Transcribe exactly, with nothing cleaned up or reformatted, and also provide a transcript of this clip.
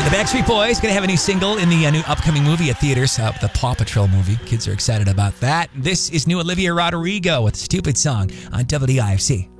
The Backstreet Boys going to have a new single in the uh, new upcoming movie at theaters, uh, the Paw Patrol movie. Kids are excited about that. This is new Olivia Rodrigo with Stupid Song on W D I F C.